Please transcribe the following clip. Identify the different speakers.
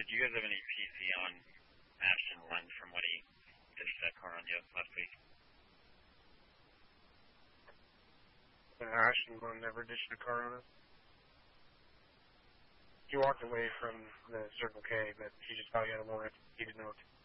Speaker 1: do you guys have any PC on Ashton Lund from what he ditched that car on you last week?
Speaker 2: Ashton Lund never ditched a car on us. He walked away from the Circle K, but he just thought he had a warrant. He didn't know it.